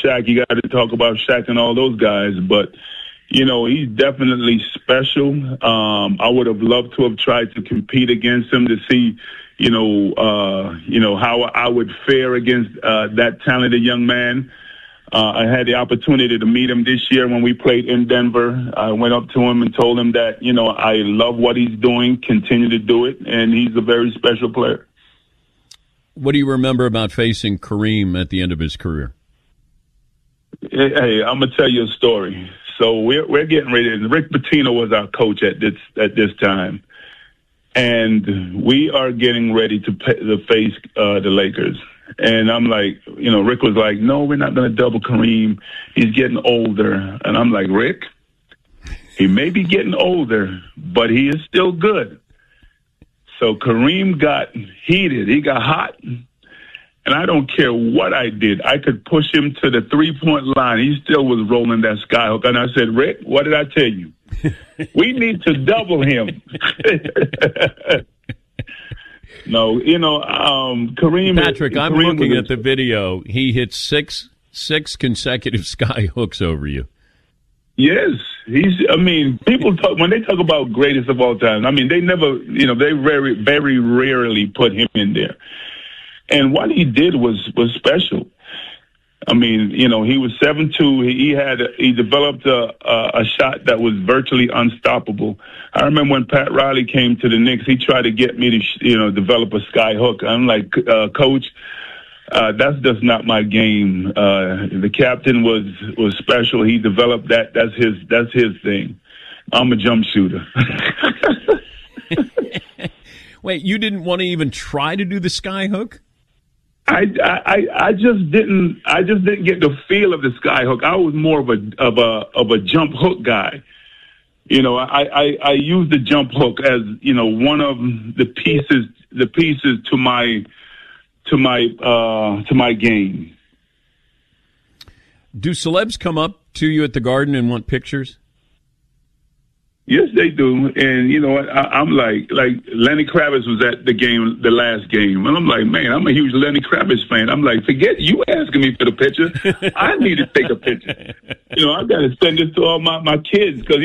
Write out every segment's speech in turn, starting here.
Shaq, you got to talk about Shaq and all those guys. But, you know, he's definitely special. I would have loved to have tried to compete against him to see, how I would fare against that talented young man. I had the opportunity to meet him this year when we played in Denver. I went up to him and told him that, I love what he's doing, continue to do it, and he's a very special player. What do you remember about facing Kareem at the end of his career? Hey, I'm going to tell you a story. So we're getting ready. Rick Pitino was our coach at this time. And we are getting ready to face the Lakers. And I'm like, Rick was like, no, we're not going to double Kareem. He's getting older. And I'm like, Rick, he may be getting older, but he is still good. So Kareem got heated. He got hot. And I don't care what I did. I could push him to the three-point line. He still was rolling that skyhook. And I said, Rick, what did I tell you? We need to double him. No, Kareem. Patrick, I'm looking at the video. He hit six consecutive sky hooks over you. Yes, people talk when they talk about greatest of all time. They never, they very, very rarely put him in there. And what he did was special. He was 7'2". He developed a shot that was virtually unstoppable. I remember when Pat Riley came to the Knicks, he tried to get me to, develop a sky hook. I'm like, Coach, that's just not my game. The captain was special. He developed that. That's his thing. I'm a jump shooter. Wait, you didn't want to even try to do the sky hook? I just didn't get the feel of the sky hook. I was more of a jump hook guy. I use the jump hook as one of the pieces to my game. Do celebs come up to you at the Garden and want pictures? Yes, they do. And you know what? I'm like Lenny Kravitz was at the last game. And I'm like, man, I'm a huge Lenny Kravitz fan. I'm like, forget you asking me for the picture. I need to take a picture. I got to send this to all my kids because,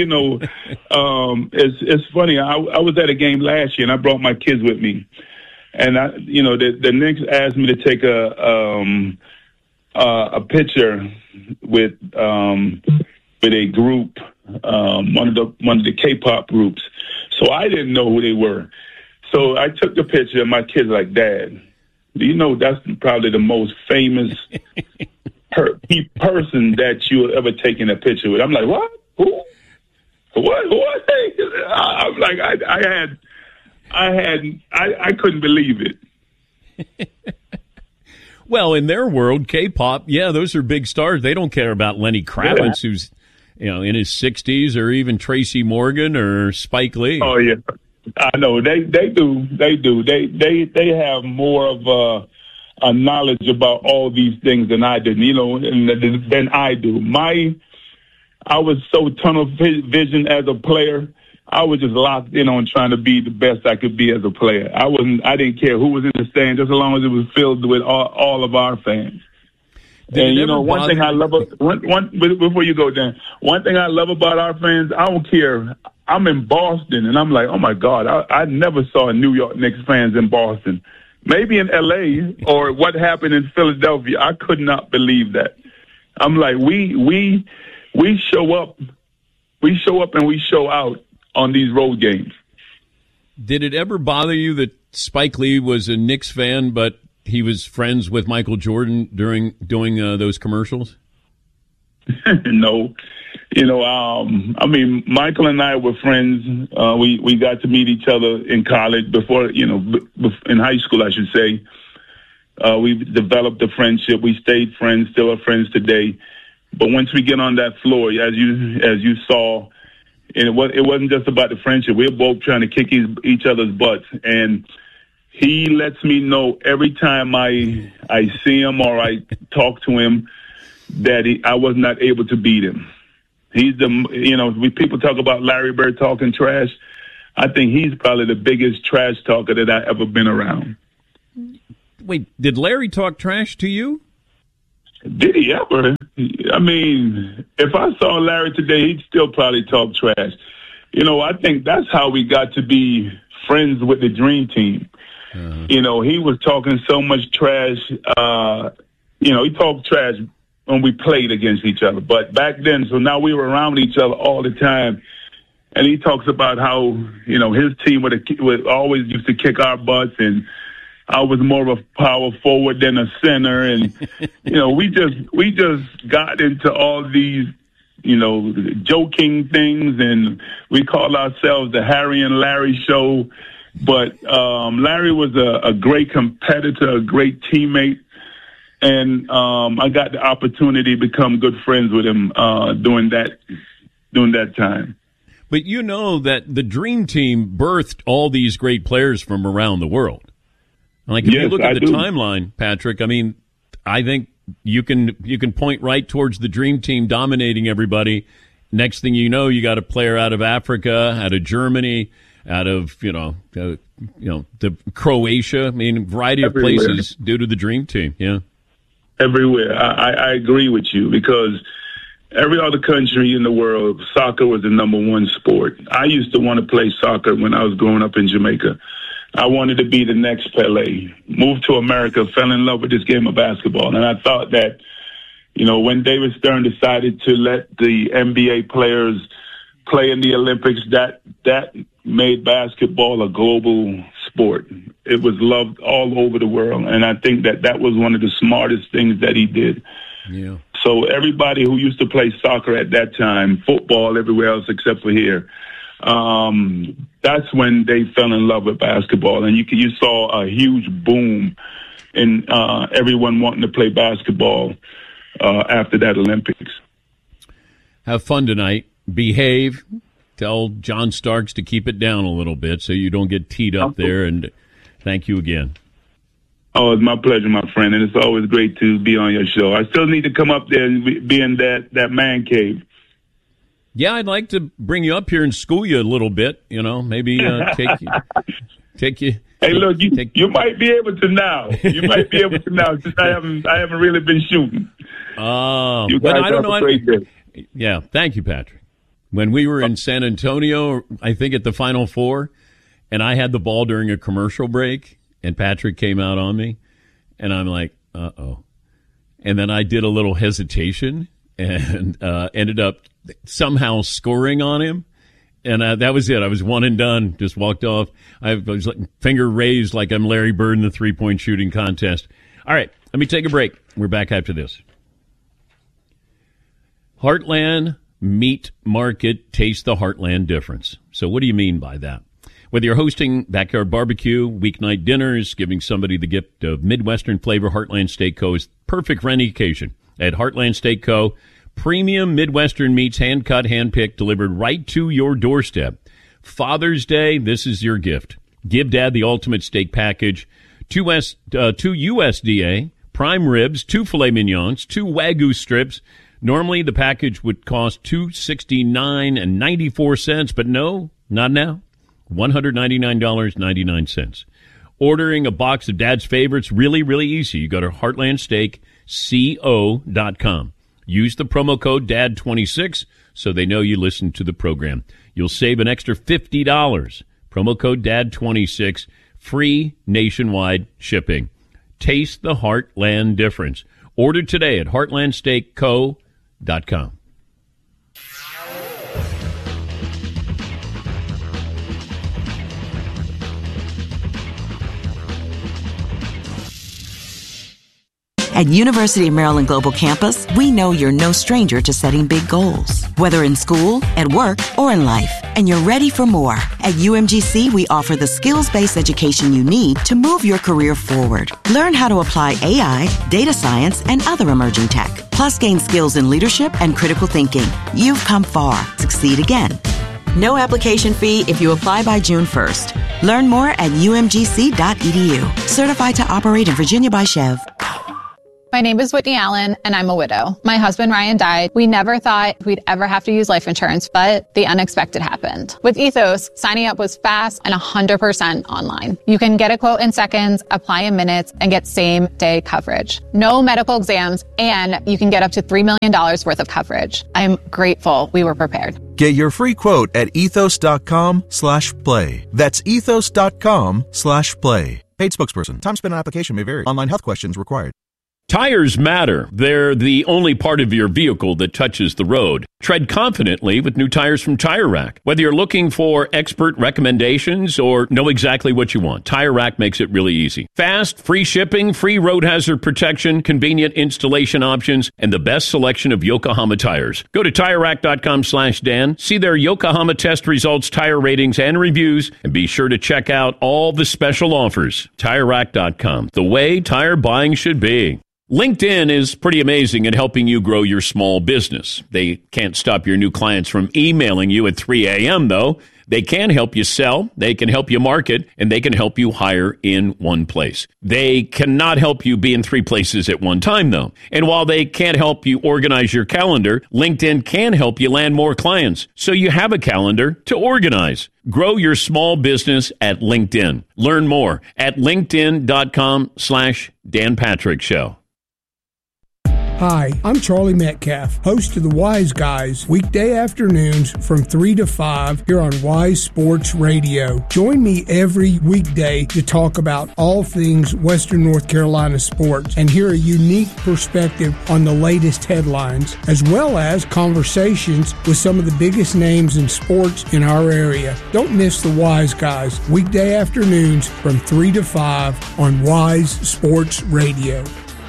it's funny. I was at a game last year and I brought my kids with me. And the Knicks asked me to take a picture with a group, one of the K-pop groups. So I didn't know who they were. So I took the picture and my kids like, Dad, do you know that's probably the most famous person that you ever taken a picture with? I'm like, what? Who? What? I'm like, I couldn't believe it. Well, in their world, K-pop, yeah, those are big stars. They don't care about Lenny Kravitz, who's in his 60s, or even Tracy Morgan or Spike Lee. Oh yeah, I know they do. They have more of a knowledge about all these things than I did. Than I do. I was so tunnel vision as a player. I was just locked in on trying to be the best I could be as a player. I didn't care who was in the stand, just as long as it was filled with all of our fans. One thing I love before you go, Dan, one thing I love about our fans, I don't care. I'm in Boston, and I'm like, oh my God, I never saw New York Knicks fans in Boston. Maybe in L.A. or what happened in Philadelphia. I could not believe that. I'm like, we show up and we show out on these road games. Did it ever bother you that Spike Lee was a Knicks fan, but he was friends with Michael Jordan doing those commercials? No. Michael and I were friends. We got to meet each other in college before, in high school, I should say. We developed a friendship. We stayed friends, still are friends today. But once we get on that floor, as you saw, and it wasn't just about the friendship. We were both trying to kick each other's butts. And he lets me know every time I see him or I talk to him that I was not able to beat him. He's people talk about Larry Bird talking trash. I think he's probably the biggest trash talker that I've ever been around. Wait, did Larry talk trash to you? Did he ever? I mean, if I saw Larry today, he'd still probably talk trash. You know, I think that's how we got to be friends with the Dream Team. Uh-huh. You know, he was talking so much trash. You know, he talked trash when we played against each other. But back then, so now we were around each other all the time. And he talks about how, you know, his team would always used to kick our butts, and I was more of a power forward than a center. And, you know, we just got into all these, you know, joking things, and we call ourselves the Harry and Larry Show. But Larry was a great competitor, a great teammate, and I got the opportunity to become good friends with him during that time. But you know that the Dream Team birthed all these great players from around the world. Like if you look at the timeline, Patrick, I mean, I think you can point right towards the Dream Team dominating everybody. Next thing you know, you got a player out of Africa, out of Germany, out of the Croatia. I mean, a variety of places due to the Dream Team. Yeah, everywhere. I agree with you, because every other country in the world, soccer was the number one sport. I used to want to play soccer when I was growing up in Jamaica. I wanted to be the next Pelé. Moved to America, fell in love with this game of basketball. And I thought that, you know, when David Stern decided to let the NBA players play in the Olympics, that made basketball a global sport. It was loved all over the world. And I think that was one of the smartest things that he did. Yeah. So everybody who used to play soccer at that time, football everywhere else except for here, that's when they fell in love with basketball. And you saw a huge boom in everyone wanting to play basketball after that Olympics. Have fun tonight. Behave. Tell John Starks to keep it down a little bit so you don't get teed up there. And thank you again. Oh, it's my pleasure, my friend, and it's always great to be on your show. I still need to come up there and be in that man cave. Yeah, I'd like to bring you up here and school you a little bit, you know, maybe take you. Hey, look, you might be able to now. You might be able to now, since I haven't really been shooting. But I don't know. Yeah, thank you, Patrick. When we were in San Antonio, I think at the Final Four, and I had the ball during a commercial break, and Patrick came out on me, and I'm like, uh-oh. And then I did a little hesitation and ended up somehow scoring on him. And that was it. I was one and done, just walked off. I was like, finger raised like I'm Larry Bird in the three-point shooting contest. All right, let me take a break. We're back after this. Heartland Meat Market, taste the Heartland difference. So what do you mean by that? Whether you're hosting backyard barbecue, weeknight dinners, giving somebody the gift of Midwestern flavor, Heartland Steak Co. is perfect for any occasion. At Heartland Steak Co., premium Midwestern meats, hand-cut, hand-picked, delivered right to your doorstep. Father's Day, this is your gift. Give Dad the ultimate steak package. 2 USDA, prime ribs, 2 filet mignons, 2 Wagyu strips. Normally, the package would cost $269.94, but no, not now. $199.99. Ordering a box of Dad's favorites, really, really easy. You go to heartlandsteakco.com. Use the promo code DAD26 so they know you listen to the program. You'll save an extra $50. Promo code DAD26, free nationwide shipping. Taste the Heartland difference. Order today at heartlandsteakco.com. At University of Maryland Global Campus, we know you're no stranger to setting big goals, whether in school, at work, or in life, and you're ready for more. At UMGC, we offer the skills-based education you need to move your career forward. Learn how to apply AI, data science, and other emerging tech, plus gain skills in leadership and critical thinking. You've come far. Succeed again. No application fee if you apply by June 1st. Learn more at umgc.edu. Certified to operate in Virginia by Chev. My name is Whitney Allen, and I'm a widow. My husband, Ryan, died. We never thought we'd ever have to use life insurance, but the unexpected happened. With Ethos, signing up was fast and 100% online. You can get a quote in seconds, apply in minutes, and get same-day coverage. No medical exams, and you can get up to $3 million worth of coverage. I'm grateful we were prepared. Get your free quote at ethos.com/play. That's ethos.com/play. Paid spokesperson. Time spent on application may vary. Online health questions required. Tires matter. They're the only part of your vehicle that touches the road. Tread confidently with new tires from Tire Rack. Whether you're looking for expert recommendations or know exactly what you want, Tire Rack makes it really easy. Fast, free shipping, free road hazard protection, convenient installation options, and the best selection of Yokohama tires. Go to TireRack.com/Dan, see their Yokohama test results, tire ratings, and reviews, and be sure to check out all the special offers. TireRack.com, the way tire buying should be. LinkedIn is pretty amazing at helping you grow your small business. They can't stop your new clients from emailing you at 3 a.m., though. They can help you sell, they can help you market, and they can help you hire in one place. They cannot help you be in 3 places at one time, though. And while they can't help you organize your calendar, LinkedIn can help you land more clients, so you have a calendar to organize. Grow your small business at LinkedIn. Learn more at linkedin.com/Dan Patrick Show. Hi, I'm Charlie Metcalf, host of the Wise Guys, weekday afternoons from 3 to 5 here on Wise Sports Radio. Join me every weekday to talk about all things Western North Carolina sports and hear a unique perspective on the latest headlines, as well as conversations with some of the biggest names in sports in our area. Don't miss the Wise Guys, weekday afternoons from 3 to 5 on Wise Sports Radio.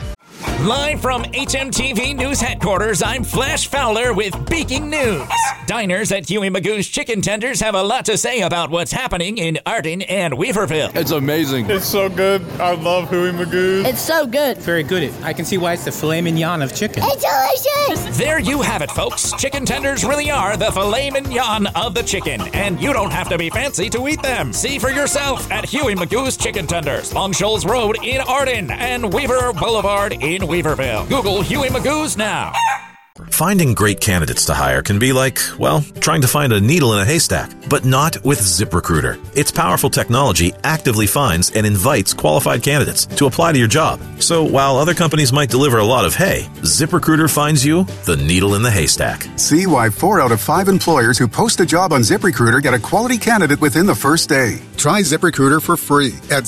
Live from HMTV News Headquarters, I'm Flash Fowler with breaking news. Diners at Huey Magoo's Chicken Tenders have a lot to say about what's happening in Arden and Weaverville. It's amazing. It's so good. I love Huey Magoo's. It's so good. Very good. I can see why it's the filet mignon of chicken. It's delicious. There you have it, folks. Chicken tenders really are the filet mignon of the chicken, and you don't have to be fancy to eat them. See for yourself at Huey Magoo's Chicken Tenders, Long Shoals Road in Arden and Weaver Boulevard in Weaverville. Google Huey Magoo's now. Finding great candidates to hire can be like, well, trying to find a needle in a haystack, but not with ZipRecruiter. Its powerful technology actively finds and invites qualified candidates to apply to your job. So while other companies might deliver a lot of hay, ZipRecruiter finds you the needle in the haystack. See why 4 out of 5 employers who post a job on ZipRecruiter get a quality candidate within the first day. Try ZipRecruiter for free at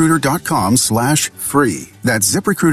ZipRecruiter.com/free. That's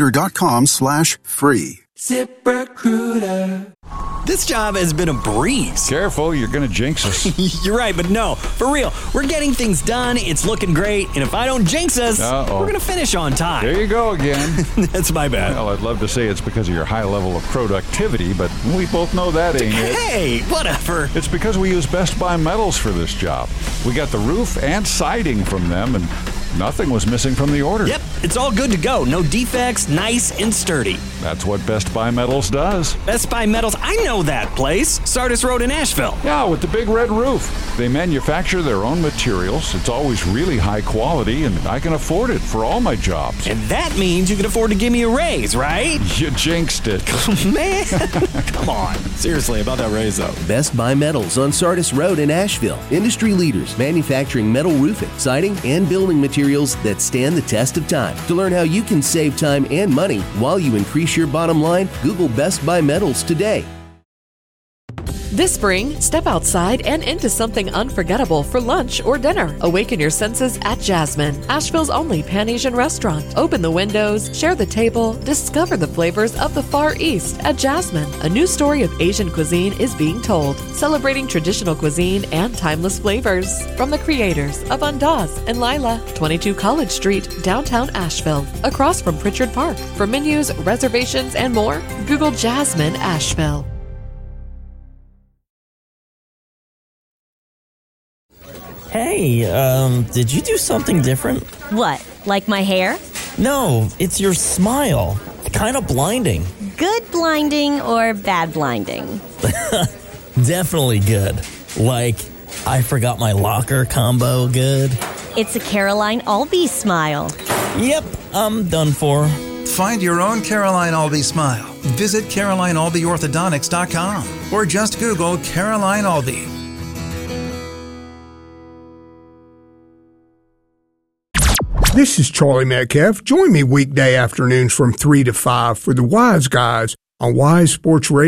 ZipRecruiter.com/free. ZipRecruiter. This job has been a breeze. Careful, you're going to jinx us. You're right, but no, for real. We're getting things done, it's looking great, and if I don't jinx us, we're going to finish on time. There you go again. That's my bad. Well, I'd love to say it's because of your high level of productivity, but we both know that ain't it. Hey, whatever. It's because we use Best Buy Metals for this job. We got the roof and siding from them, and nothing was missing from the order. Yep, it's all good to go. No defects, nice and sturdy. That's what Best Buy Metals does. Best Buy Metals, I know that place. Sardis Road in Asheville. Yeah, with the big red roof. They manufacture their own materials. It's always really high quality, and I can afford it for all my jobs. And that means you can afford to give me a raise, right? You jinxed it. Man, come on. Seriously, about that raise, though. Best Buy Metals on Sardis Road in Asheville. Industry leaders manufacturing metal roofing, siding, and building materials that stand the test of time. To learn how you can save time and money while you increase your bottom line, Google Best Buy Metals today. This spring, step outside and into something unforgettable for lunch or dinner. Awaken your senses at Jasmine, Asheville's only Pan-Asian restaurant. Open the windows, share the table, discover the flavors of the Far East at Jasmine. A new story of Asian cuisine is being told, celebrating traditional cuisine and timeless flavors. From the creators of Andaz and Lila, 22 College Street, downtown Asheville, across from Pritchard Park. For menus, reservations, and more, Google Jasmine Asheville. Hey, did you do something different? What, like my hair? No, it's your smile. Kind of blinding. Good blinding or bad blinding? Definitely good. Like, I forgot my locker combo good. It's a Caroline Albee smile. Yep, I'm done for. Find your own Caroline Albee smile. Visit CarolineAlbeeOrthodontics.com or just Google Caroline Albee. This is Charlie Metcalf. Join me weekday afternoons from 3 to 5 for the Wise Guys on Wise Sports Radio.